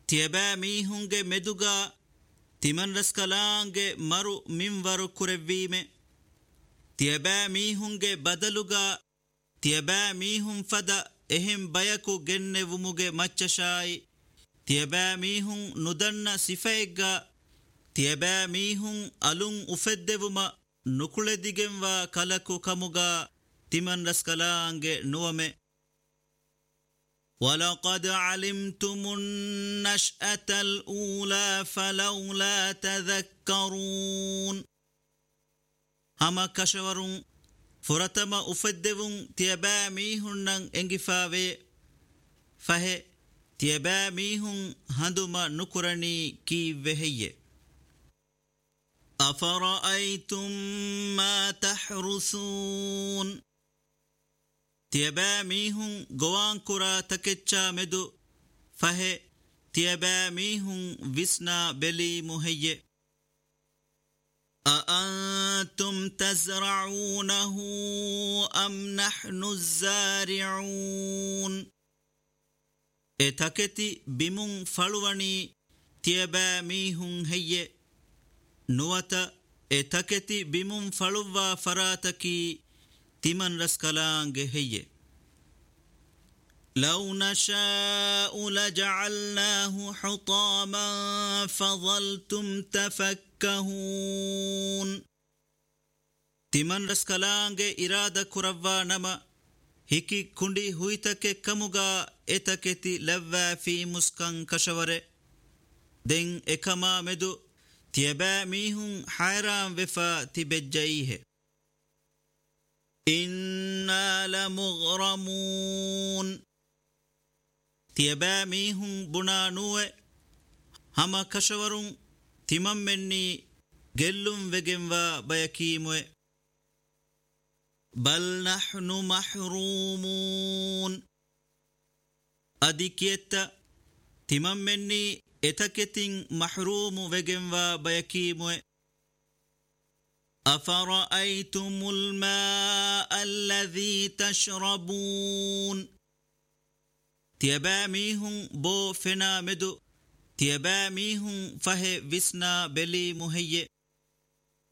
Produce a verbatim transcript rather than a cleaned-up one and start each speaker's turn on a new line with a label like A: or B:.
A: තියබෑ මීහුන්ගේ මෙදුගා තිමන් රස්කලාන්ගේ මරු මින්වරු කුරෙව්වීමේ තියබෑ මීහුන්ගේ බදලුගා තියබෑ මීහුන් ෆද එහෙම් බයකු ගෙන්නෙවුමුගේ මච්චෂායි තියබෑ මීහුන් නුදන්න සිෆෙයිග්ගා තියබෑ මීහුන් අලුන් උෆෙද්දෙවුම නුකුලෙදිගෙන්වා කලකු කමුගා තිමන් රස්කලාන්ගේ නුවමේ وَلَقَدْ عَلِمْتُمُ النَّشْأَةَ الْأُولَى فَلَوْلَا تَذَكَّرُونَ هَمَا كَشَوَرُونَ فُرَتَمَ أُفَدِّوُنْ تِيَبَا مِيهُنَّنْ اِنْغِفَاوِي فَهِ تِيَبَا مِيهُنْ هَنْدُمَ نُكُرَنِي كِي وَهِيَّ أَفَرَأَيْتُمْ مَا تَحْرُثُونَ තියබෑ මීහුන් ගොවාන් කුරා තකෙච්චා මෙදු ෆහෙ තියබෑ මීහුන් විස්නා බෙලී මුහෙయ్యෙ أأنتم تزرعونه أم نحن الزارعون එතකෙති බිමුන් ෆළුවනි තියබෑ මීහුන් හෙయ్యෙ නුවත එතකෙති බිමුන් ෆළුවා ෆරාතකි තිමන් රස්කලාන්ගේ හෙయ్యෙ لو نشاء لجعلناه حطاما فظلتم تفكهون තිමන් රස්කලාන්ගේ ඉරාද කුරවවා නම හිකි කුණ්ඩි හුයිතකෙ කමුගා එතකෙති ලැව්වෑ ෆී මුස්කං කෂවරෙ දෙන් එකමා මෙදු තියබෑ මීහුන් හයරාම් වෙෆා තිබෙජ්ජයිහෙ إِنَّا لَمُغْرَمُونَ තියබෑ මීහුන් බුණානුවෙ හම කෂවරුන් තිමම් මෙන්නි ගෙල්ලුම් වෙගෙන්වා බයකීමුවෙ බල් නහ්නු මහ්රූමූන් අධිකියෙත්ත තිමම් මෙන්නි එතකෙතින් මහ්රූමු වෙගෙන්වා බයකීමුවෙ أفرأيتم الماء الذي تشربون තියබෑ මීහුන් බෝ ෆෙනා මෙදු තියබෑ මීහුන් ෆහෙ විස්නා බෙලී මුහෙయ్యෙ